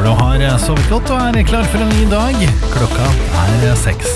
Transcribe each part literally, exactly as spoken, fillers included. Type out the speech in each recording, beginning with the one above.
Håper du har sovet godt og er klar for en ny dag. Klokka er seks.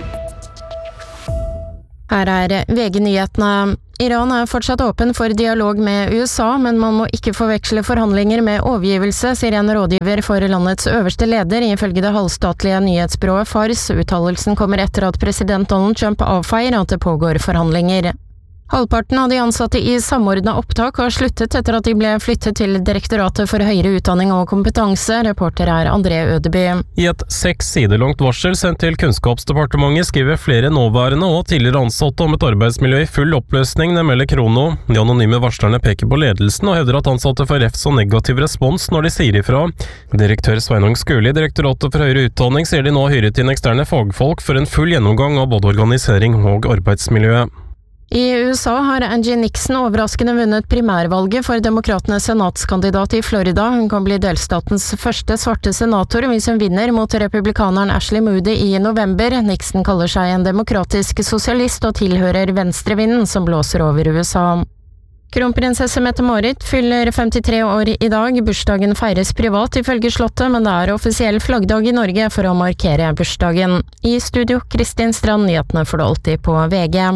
Her er V G-nyhetene. Iran er fortsatt åpen for dialog med U S A, men man må ikke forveksle forhandlinger med overgivelse, sier en rådgiver for landets øverste leder, ifølge det halvstatlige nyhetsbyrået Fars. Uttalelsen kommer etter at president Donald Trump avfeier at det pågår forhandlinger. Halvparten av de ansatte i samordnet opptak har sluttet etter at de ble flyttet til Direktoratet for høyere utdanning og kompetanse. Reporter er André Ødeby. I et seks sider langt varsel sendt til Kunnskapsdepartementet skriver flere nåværende og tidligere ansatte om et arbeidsmiljø i full oppløsning, det melder Krono. De anonyme varslerne peker på ledelsen og hevder at ansatte får refs og negativ respons når de sier ifra. Direktør Sveinung Skuli i Direktoratet for høyere utdanning sier de nå har hyret inn eksterne fagfolk for en full gjennomgang av både organisering og arbeidsmiljø. I U S A har Angie Nixon overraskende vunnet primærvalget for demokratenes senatskandidat i Florida. Hun kan bli delstatens første svarte senator hvis hun vinner mot republikaneren Ashley Moody i november. Nixon kaller seg en demokratisk sosialist og tilhører venstrevinden som blåser over U S A. Kronprinsesse Mette-Marit fyller femtitre år i dag. Bursdagen feires privat ifølge slottet, men det er offisiell flaggdag i Norge for å markere bursdagen. I studio, Kristin Strand, nyhetene får du alltid på V G.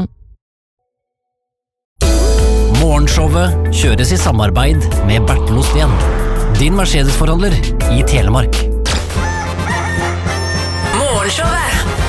Morgenshowet kjøres i samarbeid med Bertel Osten, din Mercedes-forhandler i Telemark. Morgenshowet